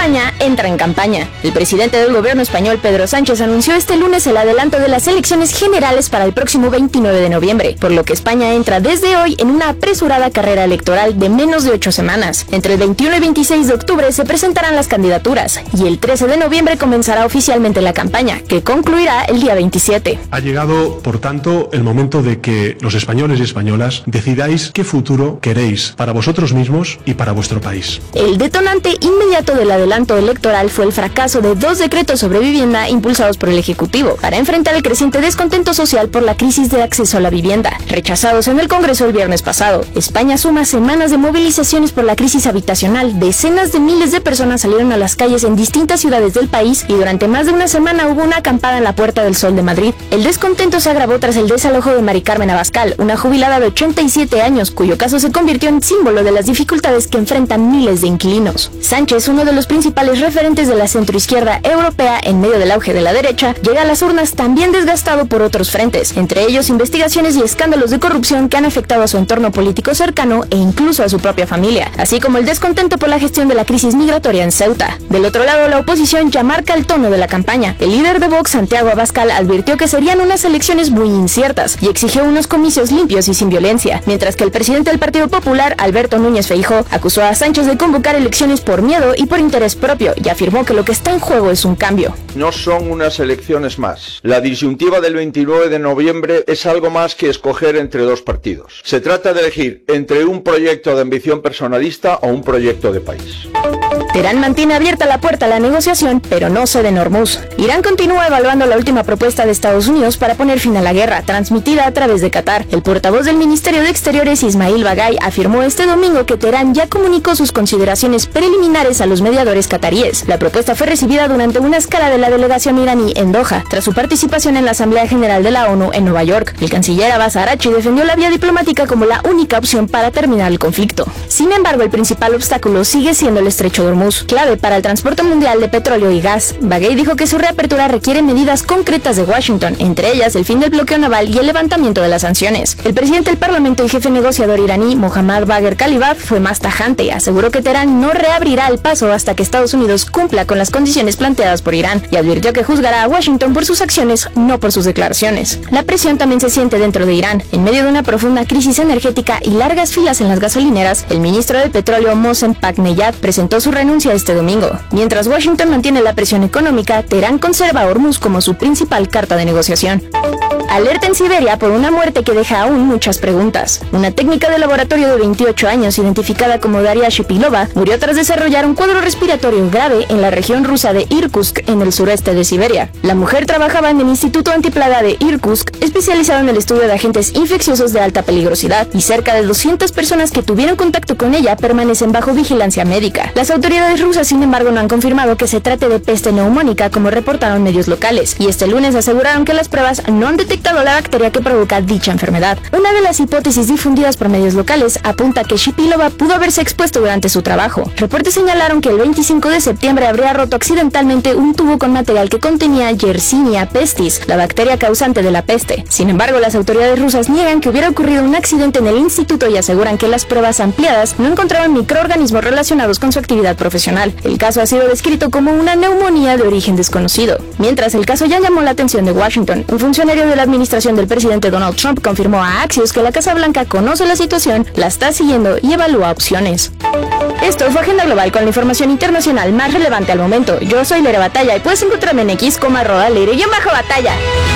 España entra en campaña. El presidente del gobierno español, Pedro Sánchez, anunció este lunes el adelanto de las elecciones generales para el próximo 29 de noviembre, por lo que España entra desde hoy en una apresurada carrera electoral de menos de 8 semanas. Entre el 21 y 26 de octubre se presentarán las candidaturas y el 13 de noviembre comenzará oficialmente la campaña, que concluirá el día 27. Ha llegado, por tanto, el momento de que los españoles y españolas decidáis qué futuro queréis para vosotros mismos y para vuestro país. El detonante inmediato del adelanto electoral fue el fracaso de 2 decretos sobre vivienda impulsados por el Ejecutivo para enfrentar el creciente descontento social por la crisis de acceso a la vivienda, rechazados en el Congreso el viernes pasado. España suma semanas de movilizaciones por la crisis habitacional. Decenas de miles de personas salieron a las calles en distintas ciudades del país y durante más de una semana hubo una acampada en la Puerta del Sol de Madrid. El descontento se agravó tras el desalojo de Mari Carmen Abascal, una jubilada de 87 años, cuyo caso se convirtió en símbolo de las dificultades que enfrentan miles de inquilinos. Sánchez, uno de los principales referentes de la centroizquierda europea en medio del auge de la derecha, llega a las urnas también desgastado por otros frentes, entre ellos investigaciones y escándalos de corrupción que han afectado a su entorno político cercano e incluso a su propia familia, así como el descontento por la gestión de la crisis migratoria en Ceuta. Del otro lado, la oposición ya marca el tono de la campaña. El líder de Vox, Santiago Abascal, advirtió que serían unas elecciones muy inciertas y exigió unos comicios limpios y sin violencia, mientras que el presidente del Partido Popular, Alberto Núñez Feijóo, acusó a Sánchez de convocar elecciones por miedo y por interés propio y afirmó que lo que está en juego es un cambio. No son unas elecciones más. La disyuntiva del 29 de noviembre es algo más que escoger entre dos partidos. Se trata de elegir entre un proyecto de ambición personalista o un proyecto de país. Teherán mantiene abierta la puerta a la negociación, pero no cede en Hormuz. Irán continúa evaluando la última propuesta de Estados Unidos para poner fin a la guerra, transmitida a través de Qatar. El portavoz del Ministerio de Exteriores, Ismail Bagay, afirmó este domingo que Teherán ya comunicó sus consideraciones preliminares a los mediadores cataríes. La propuesta fue recibida durante una escala de la delegación iraní en Doha, tras su participación en la Asamblea General de la ONU en Nueva York. El canciller Abbas Araghchi defendió la vía diplomática como la única opción para terminar el conflicto. Sin embargo, el principal obstáculo sigue siendo el estrecho de Hormuz, clave para el transporte mundial de petróleo y gas. Bagay dijo que su reapertura requiere medidas concretas de Washington, entre ellas el fin del bloqueo naval y el levantamiento de las sanciones. El presidente del Parlamento y jefe negociador iraní, Mohammad Bagher Khalibaf, fue más tajante y aseguró que Teherán no reabrirá el paso hasta que Estados Unidos cumpla con las condiciones planteadas por Irán y advirtió que juzgará a Washington por sus acciones, no por sus declaraciones. La presión también se siente dentro de Irán. En medio de una profunda crisis energética y largas filas en las gasolineras, el ministro de Petróleo, Mohsen Pakneyad, presentó su renuncia este domingo. Mientras Washington mantiene la presión económica, Teherán conserva a Hormuz como su principal carta de negociación. Alerta en Siberia por una muerte que deja aún muchas preguntas. Una técnica de laboratorio de 28 años, identificada como Daria Shipilova, murió tras desarrollar un cuadro respiratorio grave en la región rusa de Irkutsk, en el sureste de Siberia. La mujer trabajaba en el Instituto Antiplaga de Irkutsk, especializado en el estudio de agentes infecciosos de alta peligrosidad, y cerca de 200 personas que tuvieron contacto con ella permanecen bajo vigilancia médica. Las autoridades rusas, sin embargo, no han confirmado que se trate de peste neumónica, como reportaron medios locales, y este lunes aseguraron que las pruebas no han detectado la bacteria que provoca dicha enfermedad. Una de las hipótesis difundidas por medios locales apunta que Shipilova pudo haberse expuesto durante su trabajo. Reportes señalaron que el 25 de septiembre habría roto accidentalmente un tubo con material que contenía Yersinia pestis, la bacteria causante de la peste. Sin embargo, las autoridades rusas niegan que hubiera ocurrido un accidente en el instituto y aseguran que las pruebas ampliadas no encontraban microorganismos relacionados con su actividad profesional. El caso ha sido descrito como una neumonía de origen desconocido. Mientras, el caso ya llamó la atención de Washington. Un funcionario de la administración del presidente Donald Trump confirmó a Axios que la Casa Blanca conoce la situación, la está siguiendo y evalúa opciones. Esto fue Agenda Global con la información internacional más relevante al momento. Yo soy Lere Batalla y puedes encontrarme en X como @Lere_Batalla.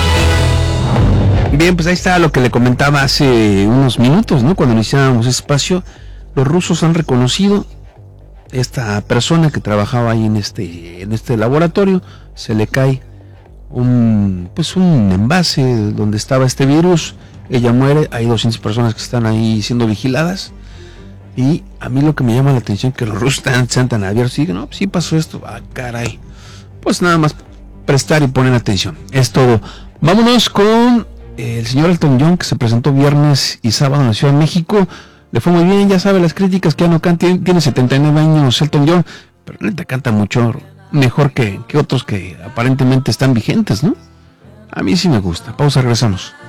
Bien, pues ahí está lo que le comentaba hace unos minutos, ¿no? Cuando iniciábamos espacio, los rusos han reconocido esta persona que trabajaba ahí en este laboratorio, se le cae un envase donde estaba este virus, ella muere, hay 200 personas que están ahí siendo vigiladas, y a mí lo que me llama la atención es que los rusos sean tan abiertos y digan, no, pues sí pasó esto, caray, pues nada más prestar y poner atención, es todo. Vámonos con el señor Elton John, que se presentó viernes y sábado en la Ciudad de México. Le fue muy bien, ya sabe las críticas que ya no canta, tiene 79 años Elton John, pero neta canta mucho mejor que otros que aparentemente están vigentes, ¿no? A mí sí me gusta. Pausa, regresamos.